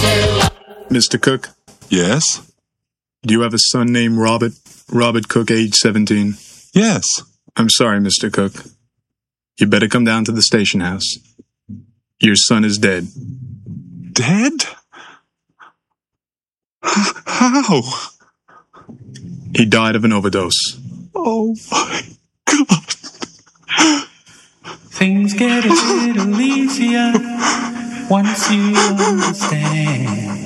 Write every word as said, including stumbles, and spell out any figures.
Mister Cook? Yes? Do you have a son named Robert? Robert Cook, age seventeen? Yes. I'm sorry, Mister Cook. You better come down to the station house. Your son is dead. Dead? How? He died of an overdose. Oh my God. Things get a little easier once you understand.